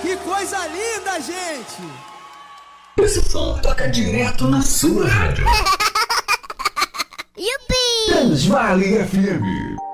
Que coisa linda, gente! Esse som toca direto na sua rádio. Yupi! Transvale FM.